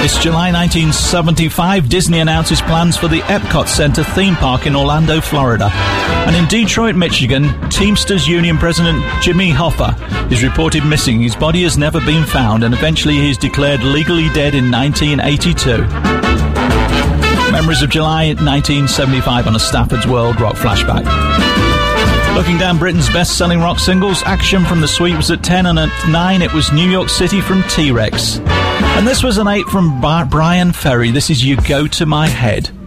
It's July 1975. Disney announces plans for the Epcot Center theme park in Orlando, Florida. And in Detroit, Michigan, Teamsters Union President Jimmy Hoffa is reported missing. His body has never been found, and eventually he is declared legally dead in 1982. Memories of July 1975 on a Stafford's World rock flashback. Looking down Britain's best-selling rock singles, Action from The Sweet was at 10, and at 9 it was New York City from T-Rex. And this was an 8 from Brian Ferry. This is You Go to My Head.